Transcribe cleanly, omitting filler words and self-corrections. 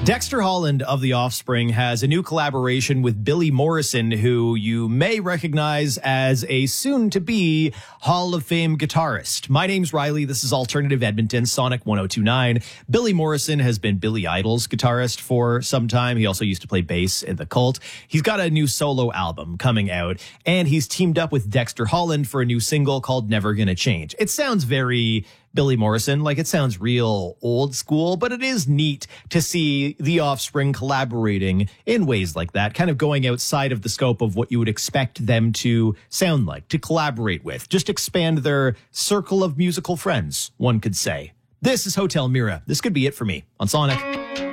Dexter Holland of The Offspring has a new collaboration with Billy Morrison, who you may recognize as a soon-to-be Hall of Fame guitarist. My name's Riley. This is Alternative Edmonton, Sonic 102.9. Billy Morrison has been Billy Idol's guitarist for some time. He also used to play bass in The Cult. He's got a new solo album coming out, and he's teamed up with Dexter Holland for a new single called Never Gonna Change. It sounds very Billy Morrison, like it sounds real old school, but it is neat to see The Offspring collaborating in ways like that, kind of going outside of the scope of what you would expect them to sound like, to collaborate with, just expand their circle of musical friends, one could say. This is Hotel Mira. This could be it for me on Sonic.